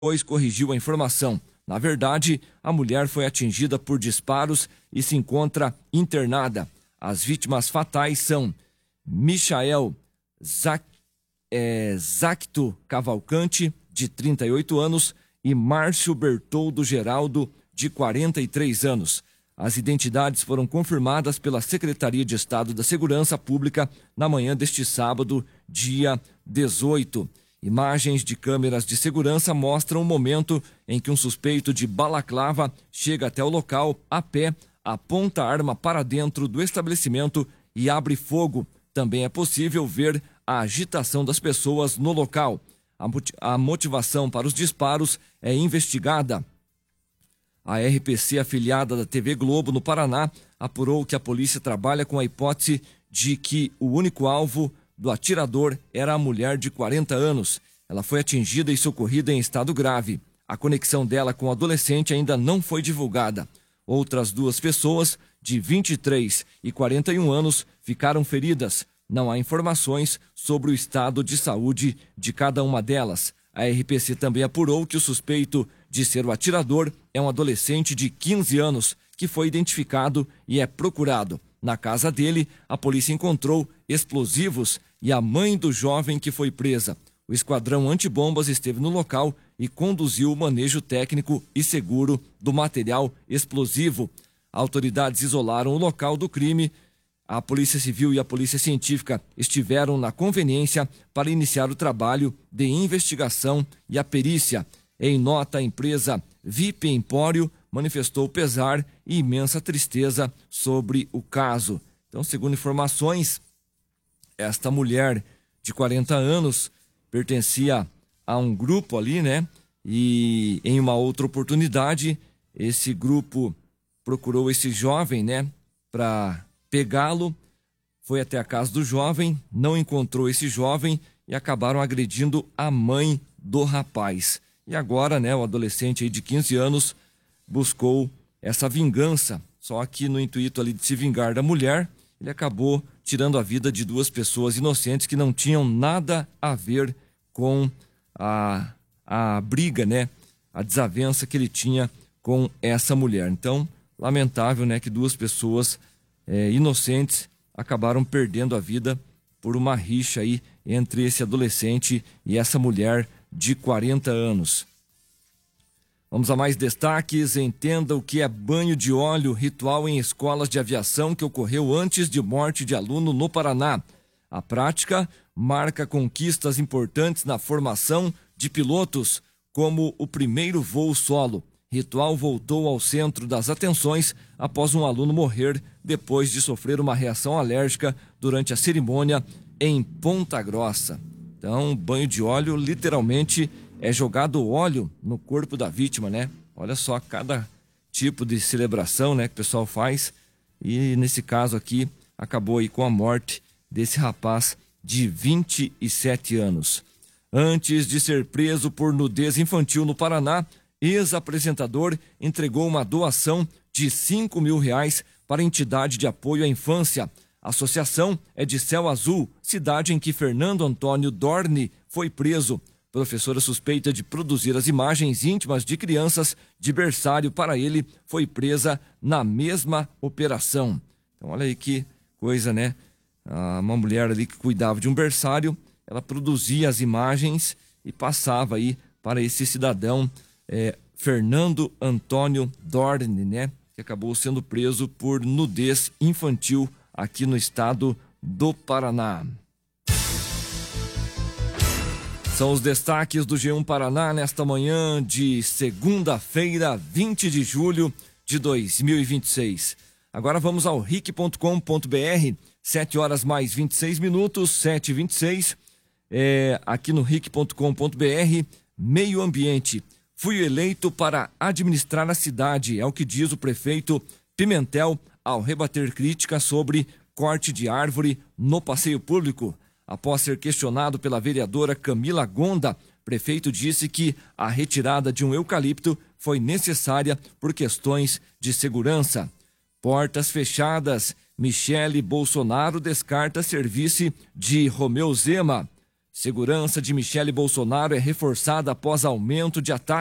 depois corrigiu a informação. Na verdade, a mulher foi atingida por disparos e se encontra internada. As vítimas fatais são Michael Zacto Cavalcante, de 38 anos, e Márcio Bertoldo Geraldo, de 43 anos. As identidades foram confirmadas pela Secretaria de Estado da Segurança Pública na manhã deste sábado, dia 18. Imagens de câmeras de segurança mostram o momento em que um suspeito de balaclava chega até o local a pé, aponta a arma para dentro do estabelecimento e abre fogo. Também é possível ver a agitação das pessoas no local. A motivação para os disparos é investigada. A RPC, afiliada da TV Globo no Paraná, apurou que a polícia trabalha com a hipótese de que o único alvo do atirador era a mulher de 40 anos. Ela foi atingida e socorrida em estado grave. A conexão dela com o adolescente ainda não foi divulgada. Outras duas pessoas, de 23 e 41 anos, ficaram feridas. Não há informações sobre o estado de saúde de cada uma delas. A RPC também apurou que o suspeito de ser o atirador é um adolescente de 15 anos, que foi identificado e é procurado. Na casa dele, a polícia encontrou explosivos e a mãe do jovem que foi presa. O esquadrão antibombas esteve no local e conduziu o manejo técnico e seguro do material explosivo. Autoridades isolaram o local do crime. A Polícia Civil e a Polícia Científica estiveram na conveniência para iniciar o trabalho de investigação e a perícia. Em nota, a empresa VIP Empório manifestou pesar e imensa tristeza sobre o caso. Então, segundo informações, esta mulher de 40 anos pertencia a um grupo ali, né? E em uma outra oportunidade, esse grupo procurou esse jovem, né? Para pegá-lo, foi até a casa do jovem, não encontrou esse jovem e acabaram agredindo a mãe do rapaz. E agora, né, o adolescente aí de 15 anos buscou essa vingança, só que no intuito ali de se vingar da mulher, ele acabou tirando a vida de duas pessoas inocentes que não tinham nada a ver com a briga, né, a desavença que ele tinha com essa mulher. Então, lamentável, né, que duas pessoas inocentes acabaram perdendo a vida por uma rixa aí entre esse adolescente e essa mulher de 40 anos. Vamos a mais destaques. Entenda o que é banho de óleo, ritual em escolas de aviação que ocorreu antes de morte de aluno no Paraná. A prática marca conquistas importantes na formação de pilotos, como o primeiro voo solo. Ritual voltou ao centro das atenções após um aluno morrer depois de sofrer uma reação alérgica durante a cerimônia em Ponta Grossa. Então, banho de óleo, literalmente, é jogado óleo no corpo da vítima, né? Olha só, cada tipo de celebração, né, que o pessoal faz. E nesse caso aqui, acabou aí com a morte desse rapaz de 27 anos. Antes de ser preso por nudez infantil no Paraná, ex-apresentador entregou uma doação de R$5.000 para a entidade de apoio à infância. A associação é de Céu Azul, cidade em que Fernando Antônio Dorni foi preso. Professora suspeita de produzir as imagens íntimas de crianças de berçário para ele foi presa na mesma operação. Então olha aí que coisa, né? Uma mulher ali que cuidava de um berçário, ela produzia as imagens e passava aí para esse cidadão Fernando Antônio Dorni, né? Que acabou sendo preso por nudez infantil aqui no estado do Paraná. São os destaques do G1 Paraná nesta manhã de segunda-feira, 20 de julho de 2026. Agora vamos ao ric.com.br, 7 horas mais 26 minutos, 7h26. Aqui no ric.com.br, meio ambiente. Fui eleito para administrar a cidade, é o que diz o prefeito Pimentel ao rebater críticas sobre corte de árvore no passeio público. Após ser questionado pela vereadora Camila Gonda, prefeito disse que a retirada de um eucalipto foi necessária por questões de segurança. Portas fechadas. Michele Bolsonaro descarta serviço de Romeu Zema. Segurança de Michele Bolsonaro é reforçada após aumento de ataques